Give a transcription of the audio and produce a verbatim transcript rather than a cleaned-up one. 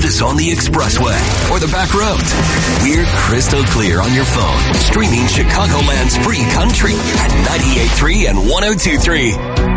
is on the expressway or the back roads. We're crystal clear on your phone, streaming Chicagoland's free country at ninety-eight point three and one oh two point three.